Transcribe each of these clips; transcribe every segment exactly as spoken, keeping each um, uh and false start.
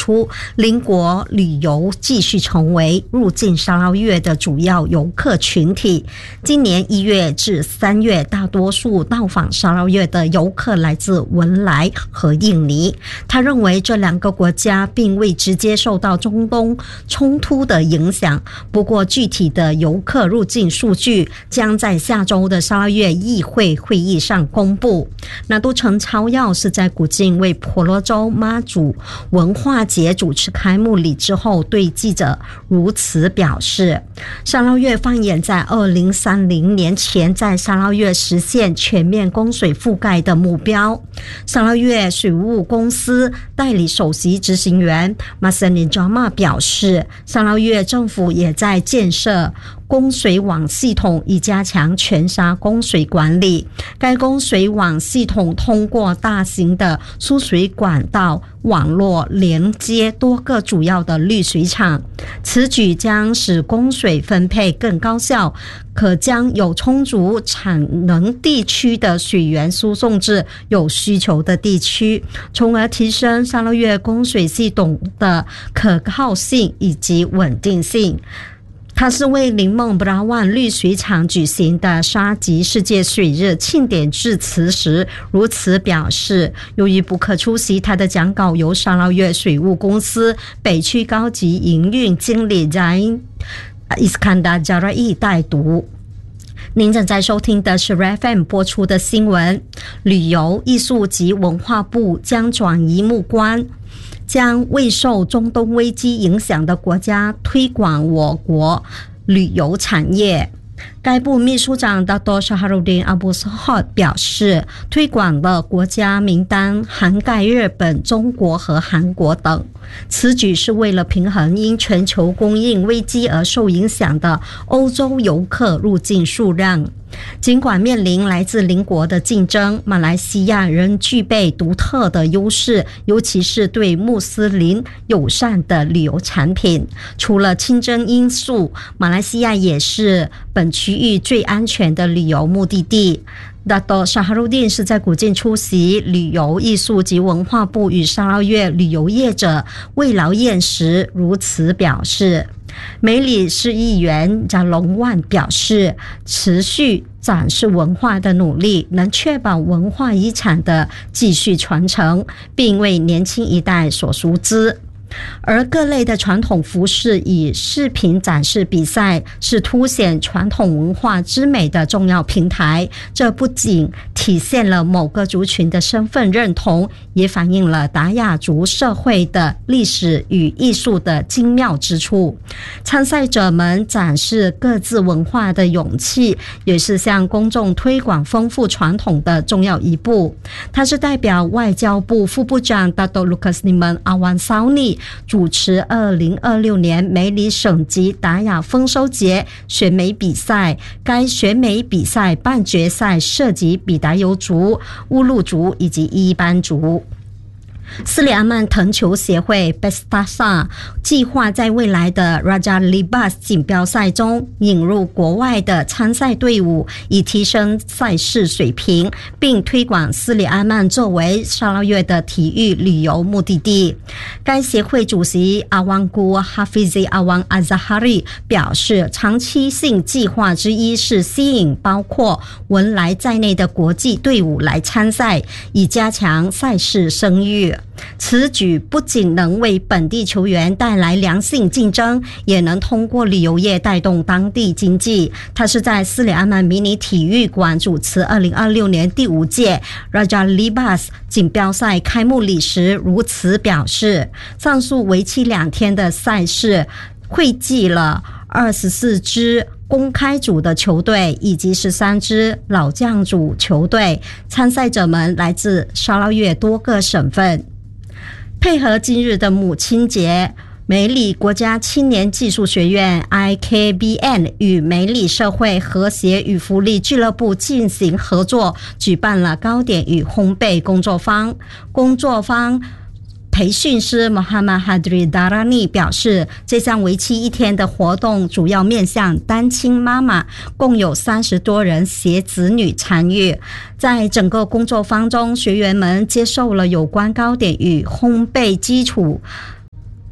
出，邻国旅游继续成为入境沙捞越的主要游客群体。今年一月至三月，大多数到访沙捞越的游客来自文莱和印尼。他认为这两个国家并未直接受到中东冲突的影响，不过具体的游客入境数据将在下周的沙捞越议会会议上公布。那都城超耀是在古晋为婆罗洲妈祖文化节主持开幕礼之后，对记者如此表示：沙捞越放眼在二零三零年前在沙捞越实现全面供水覆盖的目标。沙捞越水务公司代理首席执行员 Masani Jama 表示，沙捞越政府也在建设供水网系统，以加强全沙供水管理。该供水网系统通过大型的输水管道网络连接多个主要的滤水厂，此举将使供水分配更高效，可将有充足产能地区的水源输送至有需求的地区，从而提升沙捞越供水系统的可靠性以及稳定性。他是为林梦布拉万滤水厂举行的沙吉世界水日庆典致辞时如此表示，由于不可出席，他的讲稿由沙捞越水务公司北区高级营运经理 Zain Iskandar Jarai 代读。您正在收听的是 R F M 播出的新闻。旅游、艺术及文化部将转移目光，将未受中东危机影响的国家推广我国旅游产业。该部秘书长 Dato Shahrudin Abu Sahad 表示，推广的国家名单涵盖日本、中国和韩国等。此举是为了平衡因全球供应危机而受影响的欧洲游客入境数量。尽管面临来自邻国的竞争，马来西亚仍具备独特的优势，尤其是对穆斯林友善的旅游产品。除了竞争因素，马来西亚也是本区域最安全的旅游目的地。Dato Shahrudin 是在古晋出席旅游、艺术及文化部与沙捞越旅游业者慰劳宴时如此表示。梅里市议员贾龙万表示，持续展示文化的努力能确保文化遗产的继续传承，并为年轻一代所熟知。而各类的传统服饰以视频展示比赛是凸显传统文化之美的重要平台，这不仅体现了某个族群的身份认同，也反映了达雅族社会的历史与艺术的精妙之处。参赛者们展示各自文化的勇气，也是向公众推广丰富传统的重要一步。他是代表外交部副部长 Dato Lukasliman Awan Sauni主持二零二六年梅里省级达雅丰收节选美比赛。该选美比赛半决赛涉及比达尤族、乌鲁族以及伊班族。斯里阿曼藤球协会 Bestasa 计划在未来的 Raja Libas 锦标赛中引入国外的参赛队伍，以提升赛事水平，并推广斯里阿曼作为沙捞越的体育旅游目的地。该协会主席阿旺姑 Hafizi Awang Azahari 表示，长期性计划之一是吸引包括文莱在内的国际队伍来参赛，以加强赛事声誉。此举不仅能为本地球员带来良性竞争，也能通过旅游业带动当地经济。他是在斯里阿曼迷你体育馆主持二零二六年第五届 Raja Libas 锦标赛开幕礼时如此表示，上述为期两天的赛事汇集了二十四支公开组的球队以及十三支老将组球队，参赛者们来自沙捞越多个省份。配合今日的母亲节，梅里国家青年技术学院 I K B N 与梅里社会和谐与福利俱乐部进行合作，举办了糕点与烘焙工作坊。工作坊培训师 Muhammad Hadri Darani 表示，这项为期一天的活动主要面向单亲妈妈，共有三十多人携子女参与。在整个工作坊中，学员们接受了有关糕点与烘焙基础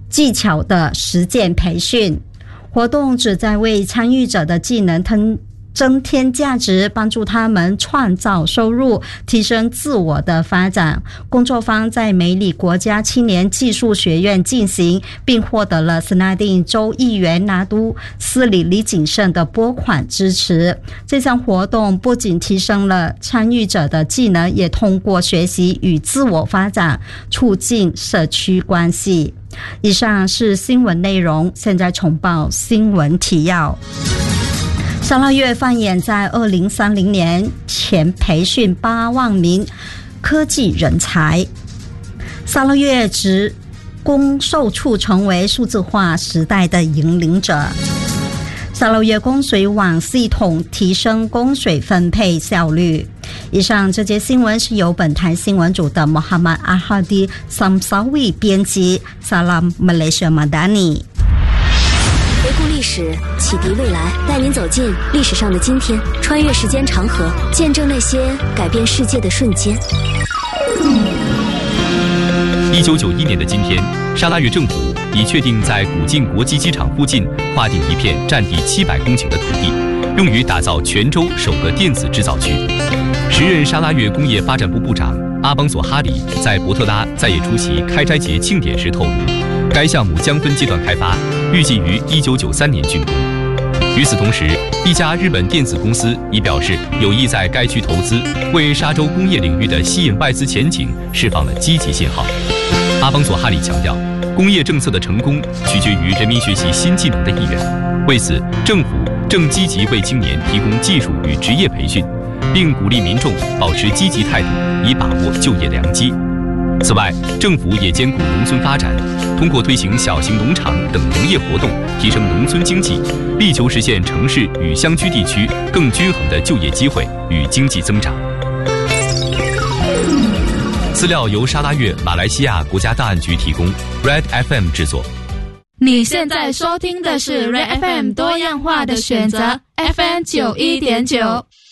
技巧的实践培训。活动旨在为参与者的技能增增添价值，帮助他们创造收入，提升自我的发展。工作坊在梅里国家青年技术学院进行，并获得了斯纳丁州议员拿督斯里李谨慎的拨款支持。这项活动不仅提升了参与者的技能，也通过学习与自我发展，促进社区关系。以上是新闻内容，现在重报新闻提要。沙拉越放眼在二零三零年前培训八万名科技人才。沙拉越职工售处成为数字化时代的引领者。沙拉越供水网系统提升供水分配效率。以上这节新闻是由本台新闻组的 Muhammad Ahadi Samsawi 编辑。Salam Malaysia Madani。 回顾历史，启迪未来，带您走进历史上的今天，穿越时间长河，见证那些改变世界的瞬间。 一九九一年的今天，沙拉越政府已确定在古晋国际机场附近划定一片占地七百公顷的土地，用于打造全州首个电子制造区。时任沙拉越工业发展部部长阿邦索哈里在伯特拉在野出席开斋节庆典时透露，该项目将分阶段开发，预计于一九九三年竣工。与此同时，一家日本电子公司已表示有意在该区投资，为沙州工业领域的吸引外资前景释放了积极信号。阿邦索哈里强调，工业政策的成功取决于人民学习新技能的意愿，为此，政府正积极为青年提供技术与职业培训，并鼓励民众保持积极态度，以把握就业良机。此外，政府也兼顾农村发展，通过推行小型农场等农业活动，提升农村经济，力求实现城市与乡区地区更均衡的就业机会与经济增长。资料由沙拉越马来西亚国家档案局提供 ，Red F M 制作。 你现在收听的是 Red F M 多样化的选择 F M 九一点九。